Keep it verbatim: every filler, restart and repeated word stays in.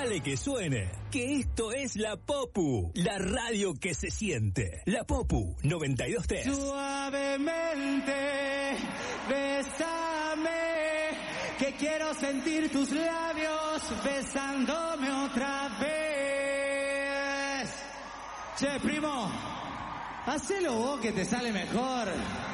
Dale que suene, que esto es La Popu, la radio que se siente. La Popu noventa y dos tres. Suavemente, bésame, que quiero sentir tus labios besándome otra vez. Che, primo, hacelo vos que te sale mejor.